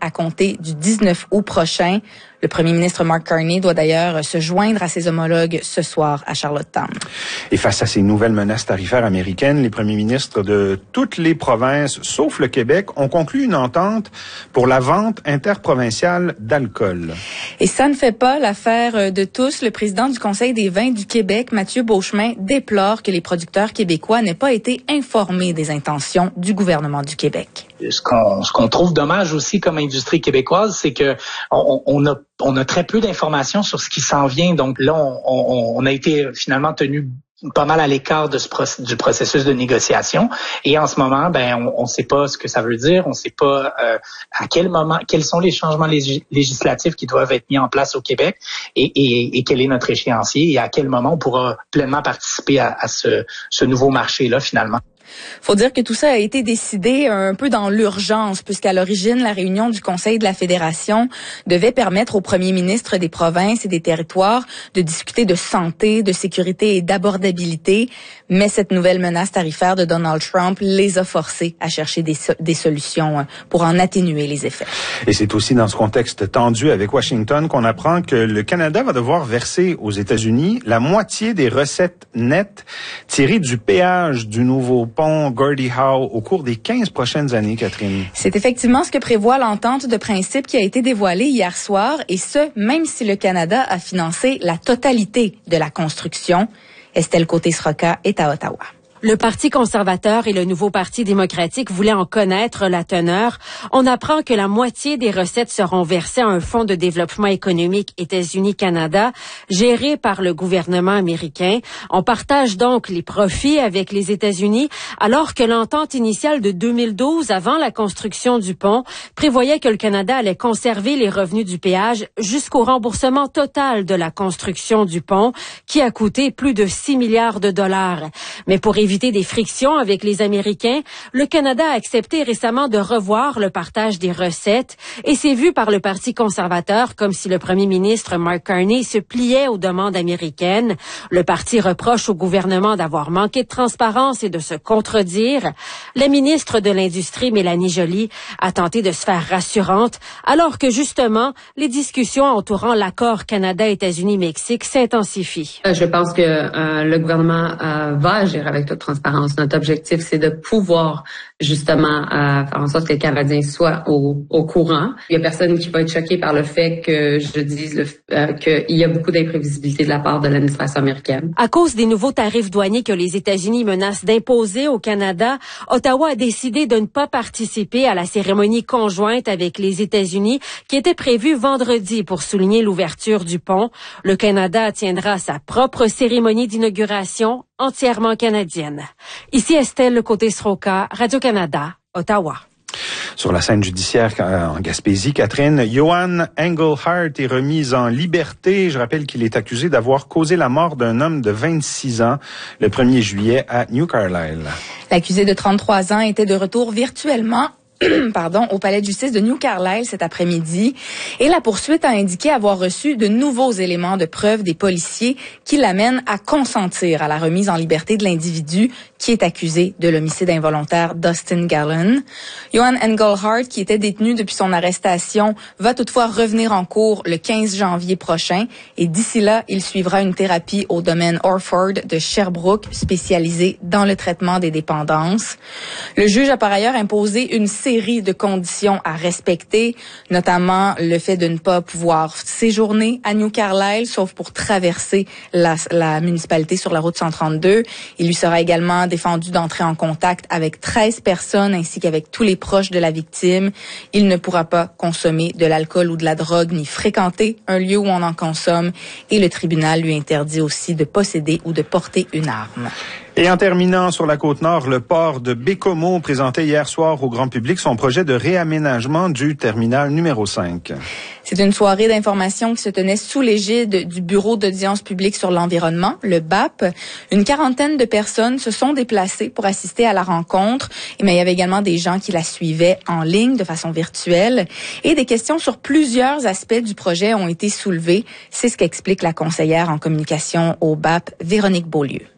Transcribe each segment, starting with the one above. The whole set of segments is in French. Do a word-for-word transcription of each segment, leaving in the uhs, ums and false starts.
à compter du dix-neuf août prochain. Le premier ministre Mark Carney doit d'ailleurs se joindre à ses homologues ce soir à Charlottetown. Et face à ces nouvelles menaces tarifaires américaines, les premiers ministres de toutes les provinces, sauf le Québec, ont conclu une entente pour la vente interprovinciale d'alcool. Et ça ne fait pas l'affaire de tous. Le président du Conseil des vins du Québec, Mathieu Beauchemin, déplore que les producteurs québécois n'aient pas été informés des intentions du gouvernement du Québec. Ce qu'on, ce qu'on trouve dommage aussi comme industrie québécoise, c'est que on, on a on a très peu d'informations sur ce qui s'en vient. Donc là, on, on, on a été finalement tenu pas mal à l'écart de ce proc- du processus de négociation. Et en ce moment, ben, on ne sait pas ce que ça veut dire. On ne sait pas euh, à quel moment, quels sont les changements lég- législatifs qui doivent être mis en place au Québec et, et, et quel est notre échéancier et à quel moment on pourra pleinement participer à, à ce, ce nouveau marché-là finalement. Faut dire que tout ça a été décidé un peu dans l'urgence, puisqu'à l'origine, la réunion du Conseil de la Fédération devait permettre aux premiers ministres des provinces et des territoires de discuter de santé, de sécurité et d'abordabilité. Mais cette nouvelle menace tarifaire de Donald Trump les a forcés à chercher des, so- des solutions pour en atténuer les effets. Et c'est aussi dans ce contexte tendu avec Washington qu'on apprend que le Canada va devoir verser aux États-Unis la moitié des recettes nettes tirées du péage du nouveau pont Gordie Howe au cours des quinze prochaines années, Catherine. C'est effectivement ce que prévoit l'entente de principe qui a été dévoilée hier soir, et ce, même si le Canada a financé la totalité de la construction. Estelle Côté-Sroka est à Ottawa. Le Parti conservateur et le nouveau Parti démocratique voulaient en connaître la teneur. On apprend que la moitié des recettes seront versées à un fonds de développement économique États-Unis-Canada, géré par le gouvernement américain. On partage donc les profits avec les États-Unis, alors que l'entente initiale de deux mille douze, avant la construction du pont, prévoyait que le Canada allait conserver les revenus du péage jusqu'au remboursement total de la construction du pont, qui a coûté plus de six milliards de dollars. Mais pour éviter des frictions avec les Américains, le Canada a accepté récemment de revoir le partage des recettes et c'est vu par le Parti conservateur comme si le premier ministre Mark Carney se pliait aux demandes américaines. Le parti reproche au gouvernement d'avoir manqué de transparence et de se contredire. La ministre de l'Industrie, Mélanie Joly, a tenté de se faire rassurante alors que justement, les discussions entourant l'accord Canada-États-Unis-Mexique s'intensifient. Je pense que euh, le gouvernement euh, va agir avec toute transparence. Notre objectif, c'est de pouvoir justement euh, faire en sorte que les Canadiens soient au, au courant. Il y a personne qui va être choqué par le fait que je dise le, euh, qu'il y a beaucoup d'imprévisibilité de la part de l'administration américaine. À cause des nouveaux tarifs douaniers que les États-Unis menacent d'imposer au Canada, Ottawa a décidé de ne pas participer à la cérémonie conjointe avec les États-Unis qui était prévue vendredi pour souligner l'ouverture du pont. Le Canada tiendra sa propre cérémonie d'inauguration entièrement canadienne. Ici Estelle Côté-Sroka, Radio-Canada, Ottawa. Sur la scène judiciaire en Gaspésie, Catherine, Johan Engelhardt est remis en liberté. Je rappelle qu'il est accusé d'avoir causé la mort d'un homme de vingt-six ans le premier juillet à New Carlisle. L'accusé de trente-trois ans était de retour virtuellement pardon, au palais de justice de New Carlisle cet après-midi. Et la poursuite a indiqué avoir reçu de nouveaux éléments de preuve des policiers qui l'amènent à consentir à la remise en liberté de l'individu qui est accusé de l'homicide involontaire Dustin Gallen. Johan Engelhardt, qui était détenu depuis son arrestation, va toutefois revenir en cours le quinze janvier prochain. Et d'ici là, il suivra une thérapie au domaine Orford de Sherbrooke, spécialisée dans le traitement des dépendances. Le juge a par ailleurs imposé une série de conditions à respecter, notamment le fait de ne pas pouvoir séjourner à New Carlisle, sauf pour traverser la, la municipalité sur la route cent trente-deux. Il lui sera également défendu d'entrer en contact avec treize personnes ainsi qu'avec tous les proches de la victime. Il ne pourra pas consommer de l'alcool ou de la drogue ni fréquenter un lieu où on en consomme et le tribunal lui interdit aussi de posséder ou de porter une arme. Et en terminant sur la Côte-Nord, le port de Bécomo présentait hier soir au grand public son projet de réaménagement du terminal numéro cinq. C'est une soirée d'information qui se tenait sous l'égide du Bureau d'audience publique sur l'environnement, le B A P. Une quarantaine de personnes se sont déplacées pour assister à la rencontre, mais il y avait également des gens qui la suivaient en ligne de façon virtuelle. Et des questions sur plusieurs aspects du projet ont été soulevées. C'est ce qu'explique la conseillère en communication au B A P, Véronique Beaulieu.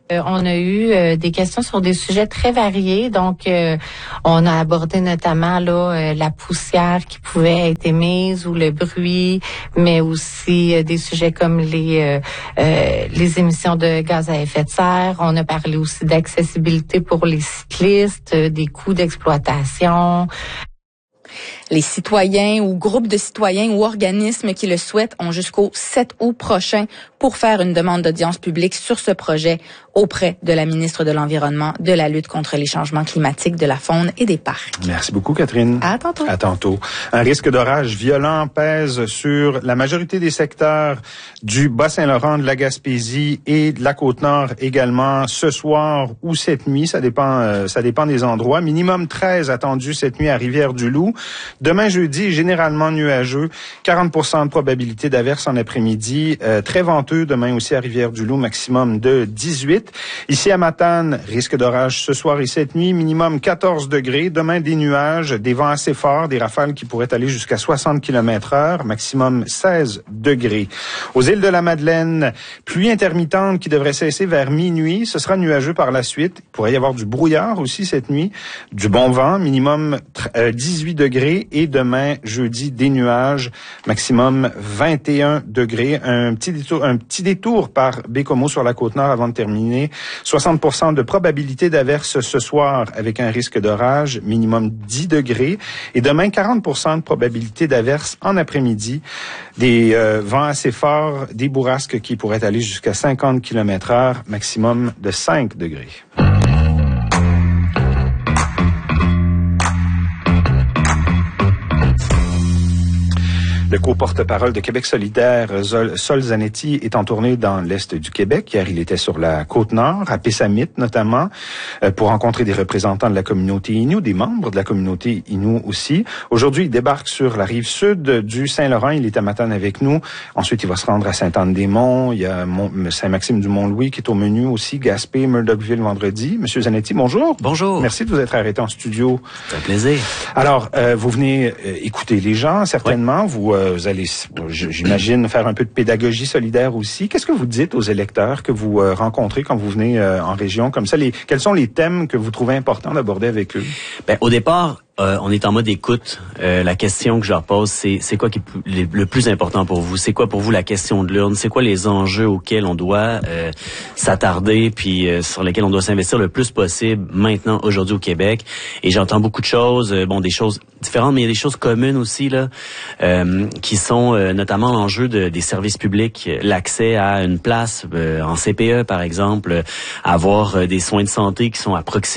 Euh, on a eu euh, des questions sur des sujets très variés. Donc, euh, on a abordé notamment là euh, la poussière qui pouvait être émise ou le bruit, mais aussi euh, des sujets comme les euh, euh, les émissions de gaz à effet de serre. On a parlé aussi d'accessibilité pour les cyclistes, euh, des coûts d'exploitation. Les citoyens ou groupes de citoyens ou organismes qui le souhaitent ont jusqu'au sept août prochain pour faire une demande d'audience publique sur ce projet auprès de la ministre de l'Environnement, de la lutte contre les changements climatiques, de la faune et des parcs. Merci beaucoup, Catherine. À tantôt. À tantôt. Un risque d'orage violent pèse sur la majorité des secteurs du Bas-Saint-Laurent, de la Gaspésie et de la Côte-Nord également ce soir ou cette nuit. Ça dépend, euh, ça dépend des endroits. Minimum treize attendu cette nuit à Rivière-du-Loup. Demain jeudi, généralement nuageux. quarante pour cent de probabilité d'averse en après-midi. Euh, très venteux demain aussi à Rivière-du-Loup, maximum de dix-huit. Ici à Matane, risque d'orage ce soir et cette nuit. Minimum quatorze degrés. Demain, des nuages, des vents assez forts, des rafales qui pourraient aller jusqu'à soixante kilomètres heure. Maximum seize degrés. Aux îles de la Madeleine, pluie intermittente qui devrait cesser vers minuit. Ce sera nuageux par la suite. Il pourrait y avoir du brouillard aussi cette nuit. Du bon vent, minimum dix-huit degrés. Et demain, jeudi, des nuages, maximum vingt et un degrés. Un petit détour, un petit détour par Bécomo sur la Côte-Nord avant de terminer. soixante pour cent de probabilité d'averse ce soir avec un risque d'orage, minimum dix degrés. Et demain, quarante pour cent de probabilité d'averse en après-midi. Des euh, vents assez forts, des bourrasques qui pourraient aller jusqu'à cinquante kilomètres heure, maximum de cinq degrés. Le co-porte-parole de Québec solidaire, Sol Zanetti, est en tournée dans l'Est du Québec. Hier, il était sur la Côte-Nord, à Pessamit notamment, pour rencontrer des représentants de la communauté Innu, des membres de la communauté Innu aussi. Aujourd'hui, il débarque sur la rive sud du Saint-Laurent. Il est à Matane avec nous. Ensuite, il va se rendre à Sainte-Anne-des-Monts. Il y a Saint-Maxime du Mont-Louis qui est au menu aussi, Gaspé, Murdochville vendredi. Monsieur Zanetti, bonjour. Bonjour. Merci de vous être arrêté en studio. C'est un plaisir. Alors, euh, vous venez euh, écouter les gens, certainement. Oui. Vous Vous allez, j'imagine, faire un peu de pédagogie solidaire aussi. Qu'est-ce que vous dites aux électeurs que vous rencontrez quand vous venez en région comme ça? Les, quels sont les thèmes que vous trouvez importants d'aborder avec eux? Ben, au départ, Euh, on est en mode écoute. Euh, la question que je leur pose, c'est c'est quoi qui est le plus important pour vous? C'est quoi pour vous la question de l'urne? C'est quoi les enjeux auxquels on doit euh, s'attarder puis euh, sur lesquels on doit s'investir le plus possible maintenant, aujourd'hui au Québec? Et j'entends beaucoup de choses, euh, bon, des choses différentes, mais il y a des choses communes aussi là, euh, qui sont euh, notamment l'enjeu de, des services publics, l'accès à une place euh, en C P E par exemple, avoir euh, des soins de santé qui sont à proximité.